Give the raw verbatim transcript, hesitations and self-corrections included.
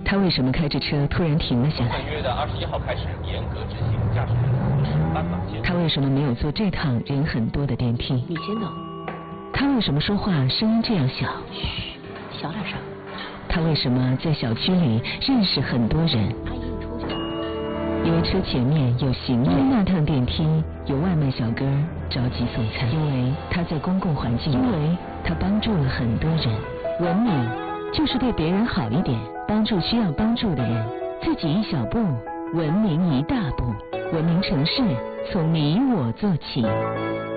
他为什么开着车突然停了下来？ 本月的二十一号开始严格执行驾驶人措施，斑马线。 他为什么没有坐这趟人很多的电梯？ 你先走。 他为什么说话声音这样小？ 嘘，小点声。 他为什么在小区里认识很多人？ 阿姨，你出去。 因为车前面有行人，那趟电梯有外卖小哥着急送餐，因为他在公共环境，因为他帮助了很多人。文明就是对别人好一点，帮助需要帮助的人，自己一小步，文明一大步。文明城市从你我做起。